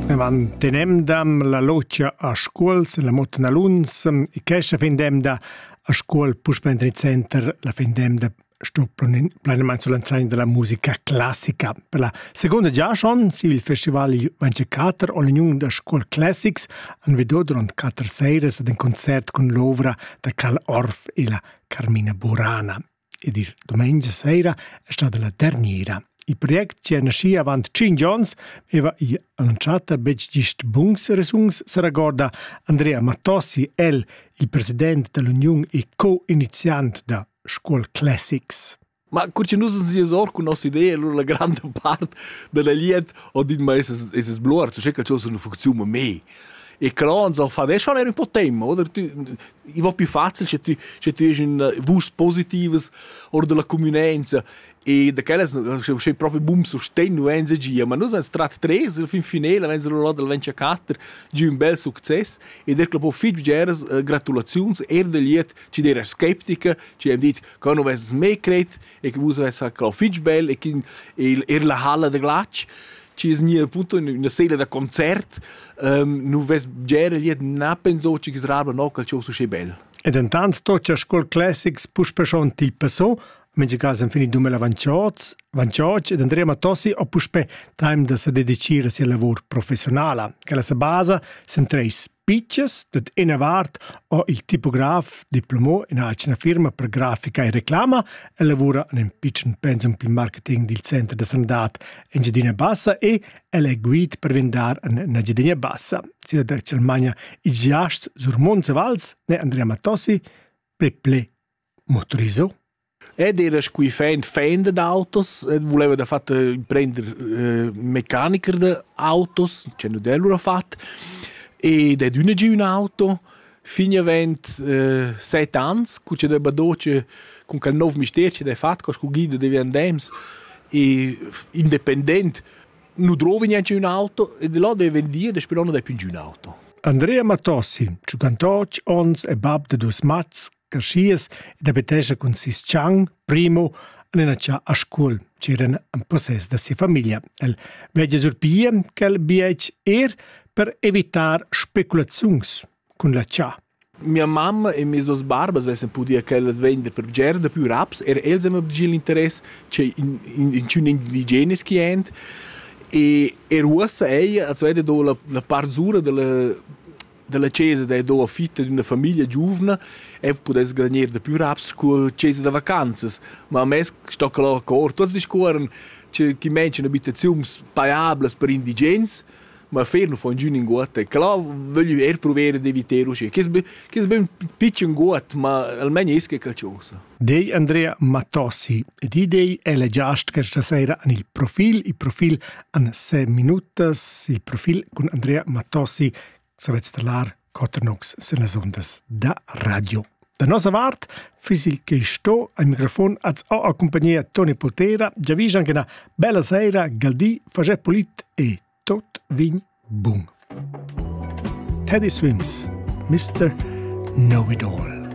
Van tenem dam la loccia a scuols, la motna luns, e kesha findem da a scuol Puspendri Center, la findem da sto plenamente sull'anzagna della musica classica. Per la seconda già schon, si il festival 24 o l'unione da Scuol Classics han vedo durant 4 seires ad un concert con l'ovra da Karl Orff e la Carmina Burana. E dir domenica sera è stata la derniera. Il progetto che è nascito avanti 5 giorni aveva lanciato begist bungs resungs se riguarda Andrea Matossi, il presidente dell'Unione e co-iniziante da Scuol Classics. Ma curce nus si esor con nostra idea, allora la grande parte della liet o dit ma es blur, so che cosa non funziona me. E però so fa adesso era un po' tempo, oder i va più facile se tu hai un vust positives o della comunanza e da quelle c'è proprio boom sostegno NG, ma noi siamo stati 3 al fin finale, avendo lo del 24 giù un bel successo e del club fit geras gratulazioni del liet ci era skeptica, ci hem dit che non avesse me cret e che usa essa club fit bel e che la halla de glach ci è nie appunto in una sala da concert nu ves gere liet na penso ci che sraba no che ciò so bel. Ed intanto toccia Scuol Classics puspe schon til passo, mentre caso in fini 2028 ed Andrea Matossi o puspe time da se dedicire sia lavoro professionale, che la se basa sen 3 pitches, dat innovart o il tipograf diplomò in una firma per grafica e reclama e lavora in un piccolo pensum per marketing del centro di sanità in Giardina Bassa e è guida per vendere in Giardina Bassa. Sia da Celmania i giast sur Monzevals, ne Andrea Matossi, preple motorizzo. Ed era qui fan d'autos, voleva da fatto prendere meccanico di autos, c'è non l'ha fatto. Ed è un'auto fino a 7 anni, che c'è da badoce con quel nuovo mistero che è fatto, con guida di Viandems e indipendente. Non trovi neanche un'auto e di là deve vendere e spero non è più un'auto. Andrea Matossi, 58 anni e bab de 2 mats, Carscias ed abitesce con sis Chang, primo, anenaccia a scuola. C'erano un possesso da sua famiglia. El vegge surpia che il biec per evitare speculazioni con la cia. Mia mamma e mie 2 barbas avessero potuto che le vendere per gerde più raps, elles hanno l'interesse che in indigeni che e russa ella, also vede do la parzura della chiesa da do affitta di una famiglia giovane e potesse guadagnare più raps con chiesa da vacanze, ma a me sto che là corto, tutti scuoren che mention abitazioni pagabili per indigeni, ma fermo fa un giorno in guata e che là voglio provare di evitare uscire che è ben piccolo in guata ma almeno è che calciosa. Dei Andrea Matossi ed idei è la giast che stasera il profil an 6 minuti, il profil con Andrea Matossi savete stellar Coternox se le ondas da radio. Da nostra parte, fisil che sto al microfono ho accompagnato Tony Poltera, già visto anche una bella sera, Galdi, Faget Polit e tot vin boom. Teddy Swims, Mr. Know-It-All.